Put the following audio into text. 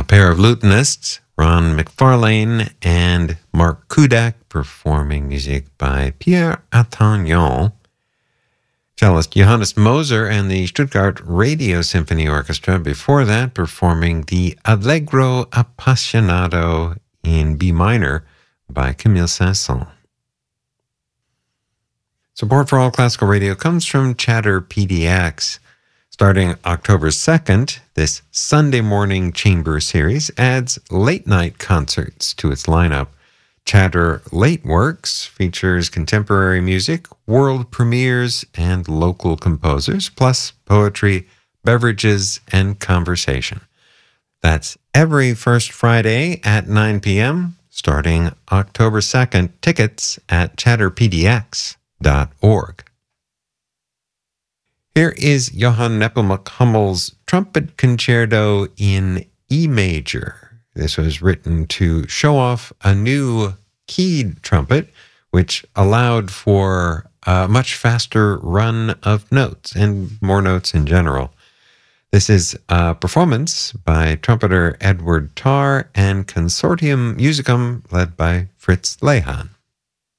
pair of lutenists, Ron McFarlane and Mark Kudak, performing music by Pierre Attagnan. Cellist Johannes Moser and the Stuttgart Radio Symphony Orchestra, before that performing the Allegro Appassionato in B minor by Camille Saint-Saëns. Support for All Classical Radio comes from Chatter PDX. Starting October 2nd, this Sunday morning chamber series adds late-night concerts to its lineup. Chatter Late Works features contemporary music, world premieres, and local composers, plus poetry, beverages, and conversation. That's every first Friday at 9 p.m., starting October 2nd. Tickets at chatterpdx.org. Here is Johann Nepomuk Hummel's Trumpet Concerto in E major. This was written to show off a new keyed trumpet, which allowed for a much faster run of notes and more notes in general. This is a performance by trumpeter Edward Tarr and Consortium Musicum led by Fritz Lehmann.